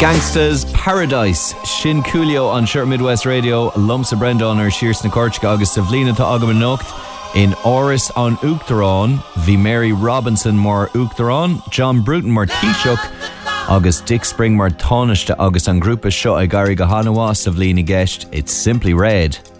Gangsta's Paradise, Shin Coolio on Shirt Midwest Radio, Lumsa Brenda on our Shears na Corchga, August Savlina to Agam Nocht, in Oris on Uachtaráin, V Mary Robinson more Uachtaráin, John Bruton more Taoiseach, August Dick Spring more Taoiseach, August an Grúpa Seo I Gary Gahanawa, Savlina Guest, it's Simply Red.